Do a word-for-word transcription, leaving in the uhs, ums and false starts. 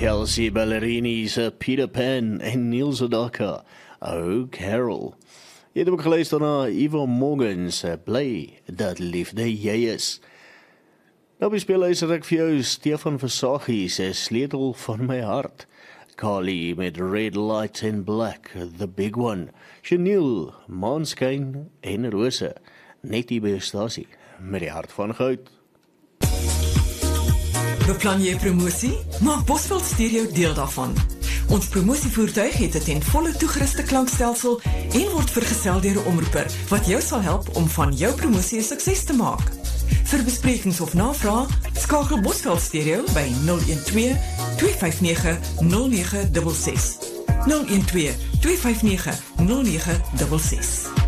Kelsey Ballerini se Peter Pan en Niels Sedaka, Oh Carol. Jy het ook geluister na Eva Morgan se Bly dat liefde jy is. Nou bespeel luister ek vir jou Stefan Versace se Sleutel van my hart. Carly met Red Lights in Black, The Big One. Chanel, Maanskyn en Rose. Net die bestasie met die hart van goud. Beplan jy promosie? Maak Bosveld Stereo deel daarvan. Ons promosievoertuig het 'n ten volle toegeruste klankstelsel en word vergesel deur 'n omroeper wat jou sal help om van jou promosie 'n sukses te maak. Vir besprekings of navrae, skakel Bosveld Stereo by nul een twee, twee vyf nege, nul nege ses ses. nul een twee, twee vyf nege, nul nege ses ses.